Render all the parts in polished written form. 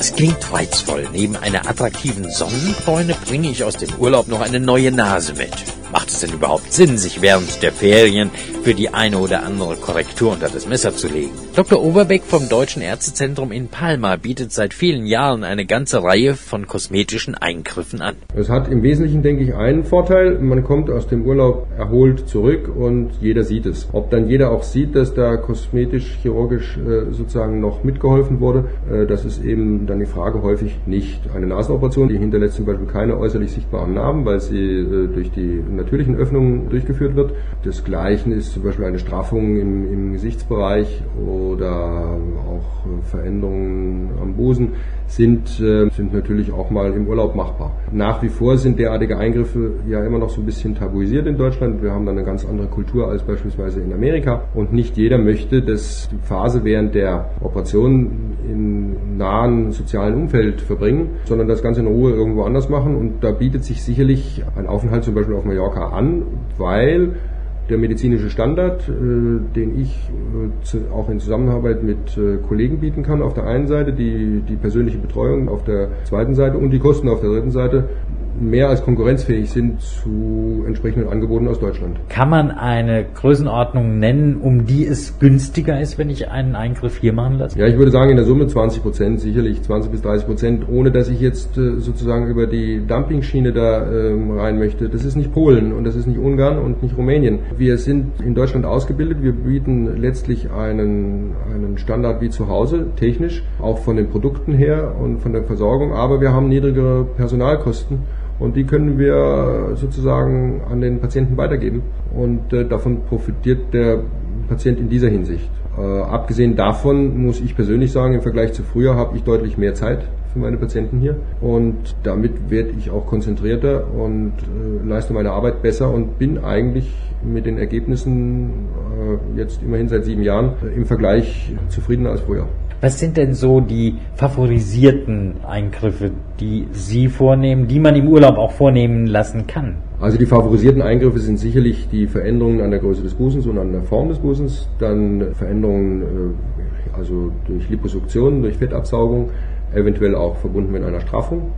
Das klingt reizvoll. Neben einer attraktiven Sonnenbräune bringe ich aus dem Urlaub noch eine neue Nase mit. Macht es denn überhaupt Sinn, sich während der Ferien für die eine oder andere Korrektur unter das Messer zu legen? Dr. Overbeck vom Deutschen Ärztezentrum in Palma bietet seit vielen Jahren eine ganze Reihe von kosmetischen Eingriffen an. Es hat im Wesentlichen, denke ich, einen Vorteil. Man kommt aus dem Urlaub erholt zurück und jeder sieht es. Ob dann jeder auch sieht, dass da kosmetisch, chirurgisch sozusagen noch mitgeholfen wurde, das ist eben dann die Frage häufig nicht. Eine Nasenoperation, die hinterlässt zum Beispiel keine äußerlich sichtbaren Narben, weil sie durch die natürlichen Öffnungen durchgeführt wird. Das Gleiche ist zum Beispiel eine Straffung im Gesichtsbereich oder auch Veränderungen am Busen sind natürlich auch mal im Urlaub machbar. Nach wie vor sind derartige Eingriffe ja immer noch so ein bisschen tabuisiert in Deutschland. Wir haben da eine ganz andere Kultur als beispielsweise in Amerika und nicht jeder möchte, dass die Phase während der Operation im nahen sozialen Umfeld verbringen, sondern das Ganze in Ruhe irgendwo anders machen, und da bietet sich sicherlich ein Aufenthalt zum Beispiel auf Mallorca an, weil der medizinische Standard, den ich auch in Zusammenarbeit mit Kollegen bieten kann, auf der einen Seite die persönliche Betreuung auf der zweiten Seite und die Kosten auf der dritten Seite, mehr als konkurrenzfähig sind zu entsprechenden Angeboten aus Deutschland. Kann man eine Größenordnung nennen, um die es günstiger ist, wenn ich einen Eingriff hier machen lasse? Ja, ich würde sagen in der Summe 20%, sicherlich 20 bis 30%, ohne dass ich jetzt sozusagen über die Dumpingschiene da rein möchte. Das ist nicht Polen und das ist nicht Ungarn und nicht Rumänien. Wir sind in Deutschland ausgebildet, wir bieten letztlich einen Standard wie zu Hause, technisch, auch von den Produkten her und von der Versorgung, aber wir haben niedrigere Personalkosten. Und die können wir sozusagen an den Patienten weitergeben. Und davon profitiert der Patient in dieser Hinsicht. Abgesehen davon muss ich persönlich sagen, im Vergleich zu früher habe ich deutlich mehr Zeit für meine Patienten hier. Und damit werde ich auch konzentrierter und leiste meine Arbeit besser und bin eigentlich mit den Ergebnissen jetzt immerhin seit 7 Jahren im Vergleich zufriedener als früher. Was sind denn so die favorisierten Eingriffe, die Sie vornehmen, die man im Urlaub auch vornehmen lassen kann? Also die favorisierten Eingriffe sind sicherlich die Veränderungen an der Größe des Busens und an der Form des Busens, dann Veränderungen also durch Liposuktion, durch Fettabsaugung, eventuell auch verbunden mit einer Straffung.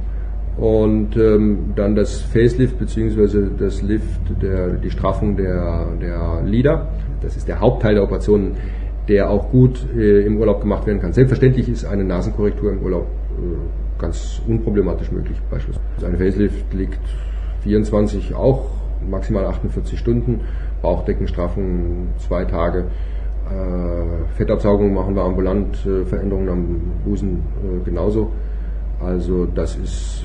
Und dann das Facelift bzw. das Lift, die Straffung der Lider. Das ist der Hauptteil der Operationen, der auch gut im Urlaub gemacht werden kann. Selbstverständlich ist eine Nasenkorrektur im Urlaub ganz unproblematisch möglich. Beispielsweise ein Facelift liegt 24, auch maximal 48 Stunden, Bauchdeckenstraffung 2 Tage, Fettabsaugung machen wir ambulant, Veränderungen am Busen genauso. Also das ist,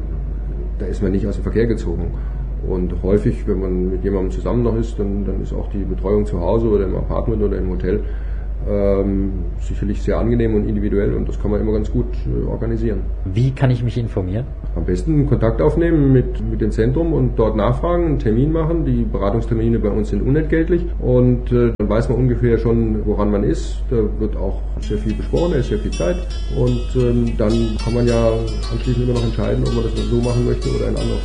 da ist man nicht aus dem Verkehr gezogen. Und häufig, wenn man mit jemandem zusammen noch ist, dann ist auch die Betreuung zu Hause oder im Apartment oder im Hotel sicherlich sehr angenehm und individuell, und das kann man immer ganz gut organisieren. Wie kann ich mich informieren? Am besten Kontakt aufnehmen mit dem Zentrum und dort nachfragen, einen Termin machen. Die Beratungstermine bei uns sind unentgeltlich, und dann weiß man ungefähr schon, woran man ist. Da wird auch sehr viel besprochen, da ist sehr viel Zeit, und dann kann man ja anschließend immer noch entscheiden, ob man das so machen möchte oder ein anderes.